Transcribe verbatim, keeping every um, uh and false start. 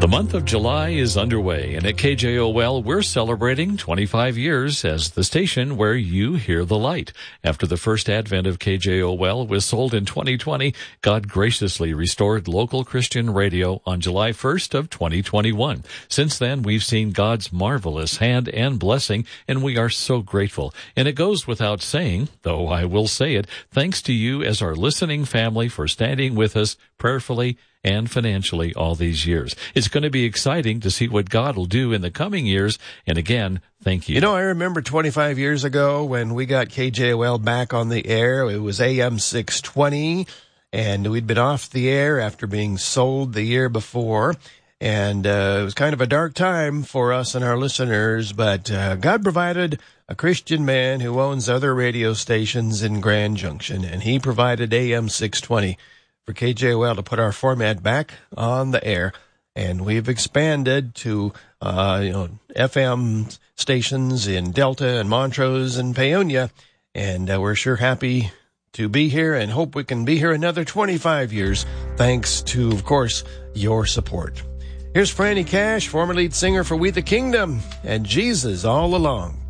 The month of July is underway, and at K J O L, we're celebrating twenty-five years as the station where you hear the light. After the first advent of K J O L was sold in twenty twenty, God graciously restored local Christian radio on July first of twenty twenty-one. Since then, we've seen God's marvelous hand and blessing, and we are so grateful. And it goes without saying, though I will say it, thanks to you as our listening family for standing with us prayerfully and financially all these years. It's going to be exciting to see what God will do in the coming years. And again, thank you. You know, I remember twenty-five years ago when we got K J O L back on the air. It was A M six twenty, and we'd been off the air after being sold the year before. And uh, it was kind of a dark time for us and our listeners, but uh, God provided a Christian man who owns other radio stations in Grand Junction, and he provided A M six twenty for K J O L to put our format back on the air. And we've expanded to, uh, you know, F M stations in Delta and Montrose and Paonia. And uh, we're sure happy to be here and hope we can be here another twenty-five years, thanks to, of course, your support. Here's Franny Cash, former lead singer for We the Kingdom, and Jesus All Along.